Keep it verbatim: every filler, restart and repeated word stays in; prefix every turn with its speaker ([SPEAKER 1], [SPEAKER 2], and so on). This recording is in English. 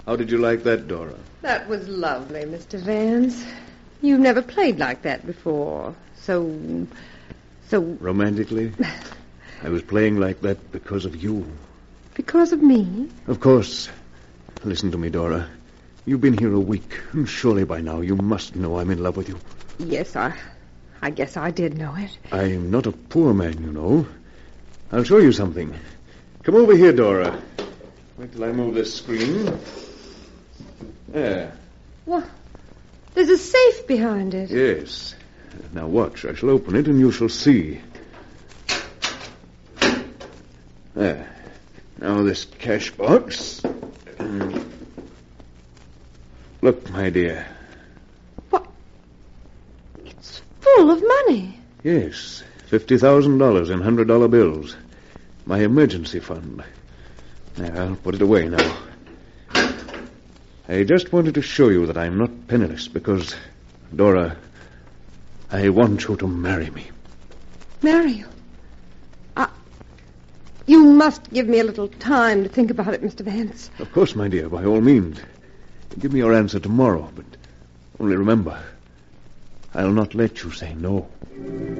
[SPEAKER 1] How did you like that, Dora?
[SPEAKER 2] That was lovely, Mister Vance. You've never played like that before. So... so...
[SPEAKER 1] Romantically? I was playing like that because of you.
[SPEAKER 2] Because of me?
[SPEAKER 1] Of course. Listen to me, Dora. You've been here a week, and surely by now you must know I'm in love with you.
[SPEAKER 2] Yes, I... I guess I did know it.
[SPEAKER 1] I'm not a poor man, you know. I'll show you something. Come over here, Dora. Wait till I move this screen. There.
[SPEAKER 2] What? There's a safe behind it.
[SPEAKER 1] Yes. Now watch. I shall open it and you shall see. There. Now this cash box. And look, my dear.
[SPEAKER 2] What? It's full of money.
[SPEAKER 1] Yes. Fifty thousand dollars in hundred dollar bills. My emergency fund. There, I'll put it away now. I just wanted to show you that I'm not penniless because, Dora, I want you to marry me.
[SPEAKER 2] Marry you? I... You must give me a little time to think about it, Mister Vance.
[SPEAKER 1] Of course, my dear, by all means. Give me your answer tomorrow, but only remember, I'll not let you say no.